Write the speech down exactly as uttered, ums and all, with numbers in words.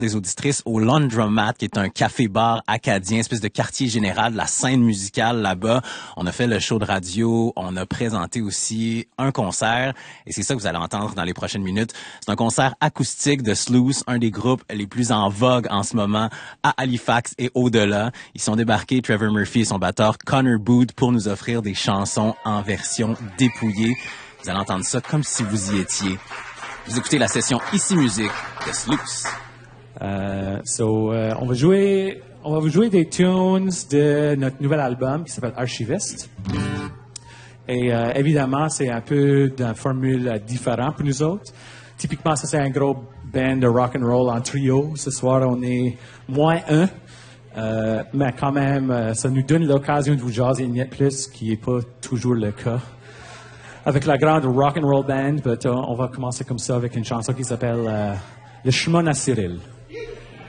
des auditrices au Laundromat, qui est un café-bar acadien, espèce de quartier général de la scène musicale là-bas. On a fait le show de radio, on a présenté aussi un concert, et c'est ça que vous allez entendre dans les prochaines minutes. C'est un concert acoustique de Sluice, un des groupes les plus en vogue en ce moment à Halifax et au-delà. Ils sont débarqués, Trevor Murphy et son batteur Connor Booth, pour nous offrir des chansons en version dépouillée. Vous allez entendre ça comme si vous y étiez. Vous écoutez la session Ici Musique de Sluice. Euh, so, euh, on va jouer, on va vous jouer des tunes de notre nouvel album qui s'appelle Archiviste. Et euh, évidemment, c'est un peu d'une formule euh, différente pour nous autres. Typiquement, ça c'est un gros band de rock and roll en trio. Ce soir, on est moins un, euh, mais quand même, euh, ça nous donne l'occasion de vous jaser une plus, qui n'est pas toujours le cas avec la grande rock and roll band. But, euh, on va commencer comme ça avec une chanson qui s'appelle euh, Le chemin à Cyril.